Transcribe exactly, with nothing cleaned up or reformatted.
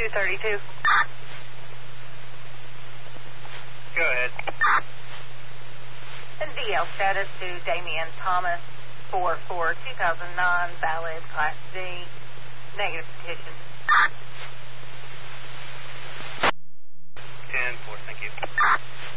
two thirty-two. Go ahead. And D L status to Damian Thomas, four four two thousand nine, valid Class D, negative petition.